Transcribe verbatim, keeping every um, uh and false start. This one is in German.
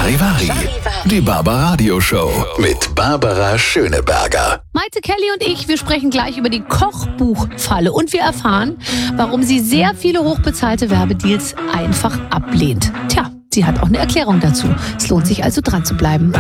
Charivari, die Barbaradio Show mit Barbara Schöneberger. Maite Kelly und ich, wir sprechen gleich über die Kochbuchfalle und wir erfahren, warum sie sehr viele hochbezahlte Werbedeals einfach ablehnt. Tja, sie hat auch eine Erklärung dazu. Es lohnt sich also dran zu bleiben.